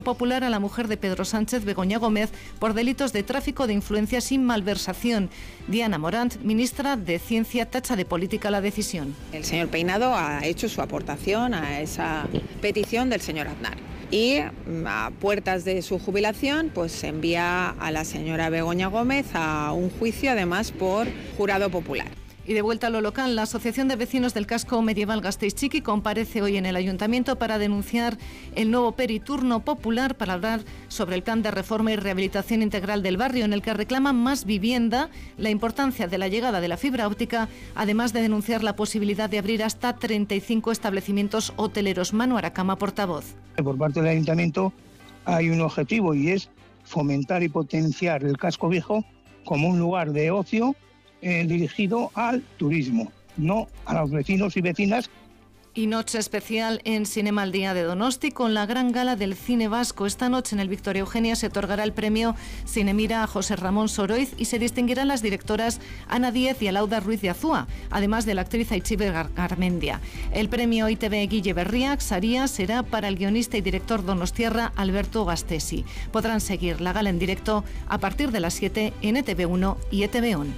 Popular a la mujer de Pedro Sánchez, Begoña Gómez, por delitos de tráfico de influencias y malversación. Diana Morant, ministra de Ciencia, tacha de política la decisión. El señor Peinado ha hecho su aportación a esa petición del señor Aznar. Y a puertas de su jubilación, pues se envía a la señora Begoña Gómez a un juicio, además por jurado popular. Y de vuelta a lo local, la Asociación de Vecinos del Casco Medieval Gasteiz-Txiki comparece hoy en el Ayuntamiento para denunciar el nuevo periturno popular para hablar sobre el plan de reforma y rehabilitación integral del barrio, en el que reclaman más vivienda, la importancia de la llegada de la fibra óptica, además de denunciar la posibilidad de abrir hasta 35 establecimientos hoteleros. Manu Aracama, portavoz. Por parte del Ayuntamiento hay un objetivo y es fomentar y potenciar el casco viejo como un lugar de ocio dirigido al turismo, no a los vecinos y vecinas. Y noche especial en Cinema al Día de Donosti con la gran gala del cine vasco. Esta noche en el Victoria Eugenia se otorgará el premio Cinemira a José Ramón Soroiz y se distinguirán las directoras Ana Díez y Alauda Ruiz de Azúa, además de la actriz Aitziber Garmendia. El premio ITV Guille Berriak Saria será para el guionista y director donostiarra Alberto Gastesi. Podrán seguir la gala en directo a partir de las 7 en ETV1 y ETV ON.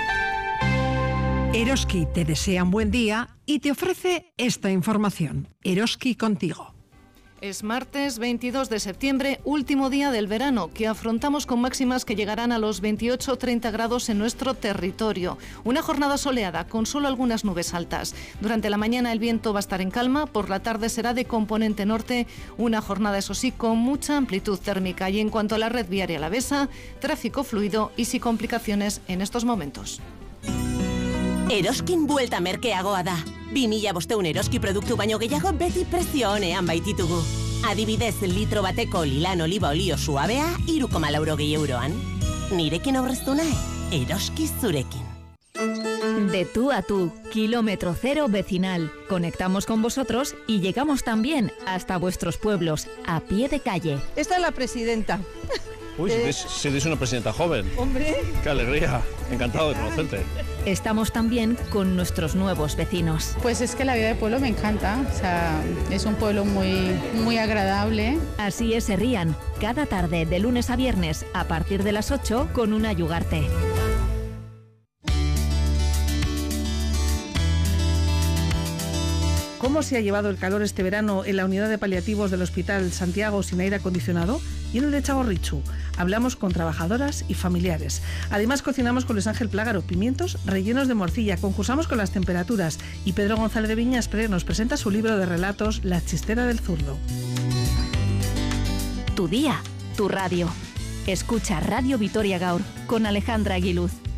Eroski te desea un buen día y te ofrece esta información. Eroski contigo. Es martes 22 de septiembre, último día del verano, que afrontamos con máximas que llegarán a los 28-30 grados en nuestro territorio. Una jornada soleada, con solo algunas nubes altas. Durante la mañana el viento va a estar en calma, por la tarde será de componente norte, una jornada, eso sí, con mucha amplitud térmica. Y en cuanto a la red viaria alavesa, tráfico fluido y sin complicaciones en estos momentos. Eroskin buelta merkeagoa da. 2500 eroski produktu baino gehiago beti prezio onean baititugu. Adibidez, litro bateko lilan oliba olio suabea 3,80 euroan. Nirekin aurreztu nahi, eroski zurekin. De tú a tú, kilómetro cero vecinal. Conectamos con vosotros y llegamos también hasta vuestros pueblos, a pie de calle. Esta es la presidenta. Uy, si eres una presidenta joven. Hombre. Qué alegría. Encantado de conocerte. Estamos también con nuestros nuevos vecinos. Pues es que la vida de pueblo me encanta. O sea, es un pueblo muy agradable. Así es, Herrian. Cada tarde, de lunes a viernes, a partir de las 8, con una Yugarte. ¿Cómo se ha llevado el calor este verano en la unidad de paliativos del Hospital Santiago sin aire acondicionado? Y en el de Txagorritxu hablamos con trabajadoras y familiares. Además cocinamos con Luis Ángel Plágaro pimientos rellenos de morcilla, concursamos con las temperaturas y Pedro González de Viñaspre nos presenta su libro de relatos La chistera del zurdo. Tu día, tu radio. Escucha Radio Vitoria Gaur con Alejandra Aguiluz.